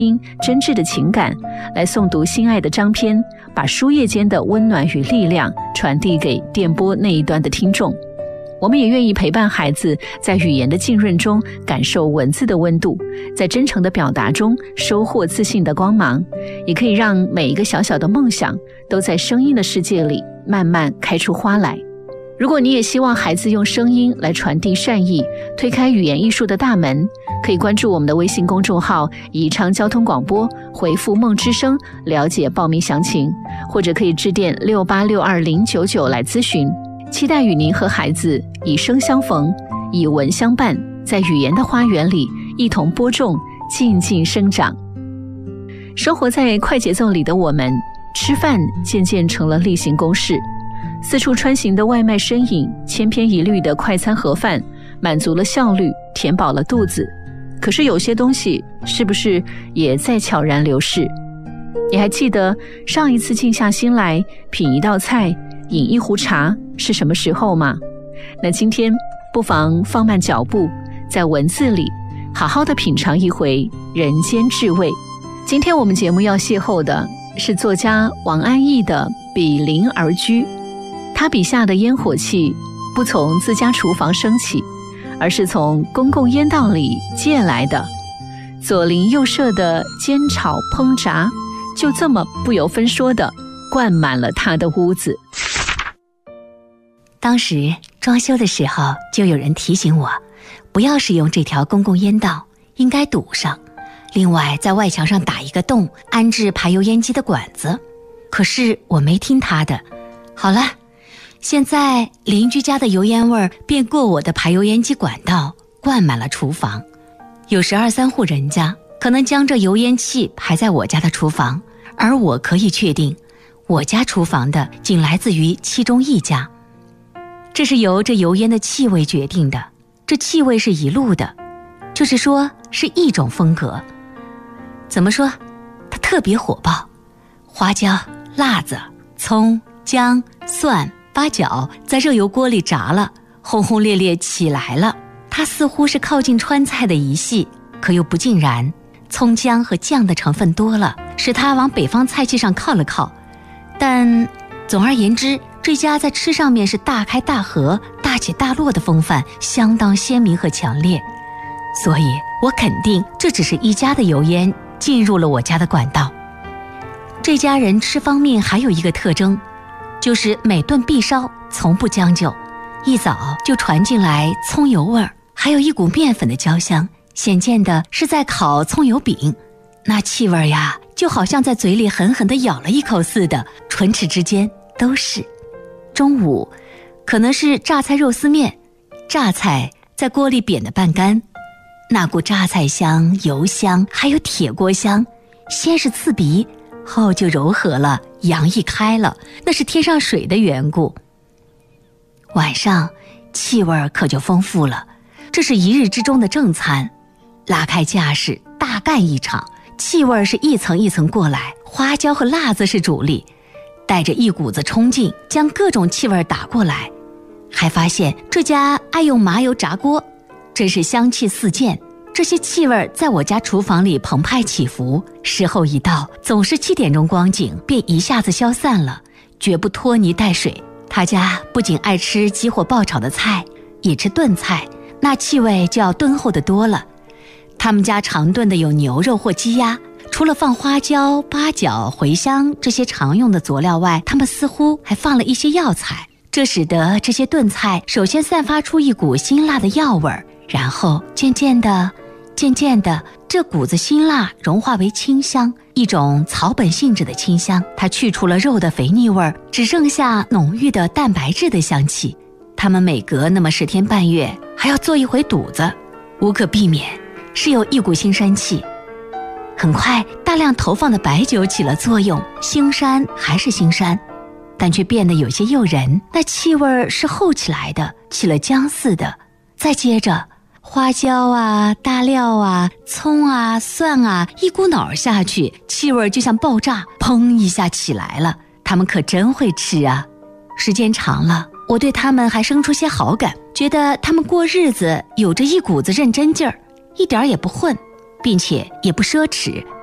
真挚的情感，来诵读心爱的章篇，把书页间的温暖与力量传递给电波那一端的听众。我们也愿意陪伴孩子在语言的浸润中感受文字的温度，在真诚的表达中收获自信的光芒，也可以让每一个小小的梦想都在声音的世界里慢慢开出花来。如果你也希望孩子用声音来传递善意，推开语言艺术的大门，可以关注我们的微信公众号宜昌交通广播，回复梦之声了解报名详情，或者可以致电68620099来咨询。期待与您和孩子以声相逢，以文相伴，在语言的花园里一同播种，静静生长。生活在快节奏里的我们，吃饭渐渐成了例行公事。四处穿行的外卖身影，千篇一律的快餐盒饭，满足了效率，填饱了肚子。可是有些东西是不是也在悄然流逝？你还记得上一次静下心来品一道菜，饮一壶茶是什么时候吗？那今天不妨放慢脚步，在文字里好好的品尝一回人间至味。今天我们节目要邂逅的是作家王安忆的比邻而居。他笔下的烟火气不从自家厨房升起，而是从公共烟道里借来的，左邻右舍的煎炒烹炸，就这么不由分说地灌满了他的屋子。 当时装修的时候，就有人提醒我，不要使用这条公共烟道，应该堵上。另外，在外墙上打一个洞，安置排油烟机的管子。可是我没听他的。好了，现在邻居家的油烟味便过我的排油烟机管道，灌满了厨房。有12-13户人家，可能将这油烟气排在我家的厨房，而我可以确定，我家厨房的仅来自于其中一家。这是由这油烟的气味决定的，这气味是一路的，就是说是一种风格。怎么说？它特别火爆，花椒、辣子、葱、姜、蒜、八角在热油锅里炸了，轰轰烈烈起来了。它似乎是靠近川菜的一系，可又不尽然。葱姜和酱的成分多了，使它往北方菜系上靠了靠。但总而言之，这家在吃上面是大开大合、大起大落的风范相当鲜明和强烈，所以我肯定这只是一家的油烟进入了我家的管道。这家人吃方面还有一个特征，就是每顿必烧，从不将就，一早就传进来葱油味儿，还有一股面粉的焦香，显见的是在烤葱油饼。那气味呀，就好像在嘴里狠狠地咬了一口似的，唇齿之间都是。中午可能是榨菜肉丝面，榨菜在锅里煸得半干，那股榨菜香、油香还有铁锅香，先是刺鼻，后就柔和了，洋溢开了，那是添上水的缘故。晚上气味可就丰富了，这是一日之中的正餐，拉开架势大干一场，气味是一层一层过来，花椒和辣子是主力，带着一股子冲劲，将各种气味打过来。还发现这家爱用麻油炸锅，真是香气四溅。这些气味在我家厨房里澎湃起伏，时候一到，总是7点钟光景，便一下子消散了，绝不拖泥带水。他家不仅爱吃急火爆炒的菜，也吃炖菜，那气味就要敦厚得多了。他们家常炖的有牛肉或鸡鸭，除了放花椒、八角、茴香这些常用的佐料外，他们似乎还放了一些药材，这使得这些炖菜首先散发出一股辛辣的药味，然后渐渐的，这股子辛辣融化为清香，一种草本性质的清香，它去除了肉的肥腻味，只剩下浓郁的蛋白质的香气。他们每隔那么10天半月还要做一回肚子，无可避免是有一股腥膻气。很快大量投放的白酒起了作用，腥膻还是腥膻，但却变得有些诱人，那气味是厚起来的，起了姜似的。再接着花椒啊、大料啊、葱啊、蒜啊，一股脑下去，气味就像爆炸，砰一下起来了。他们可真会吃啊！时间长了，我对他们还生出些好感，觉得他们过日子有着一股子认真劲儿，一点也不混，并且也不奢侈，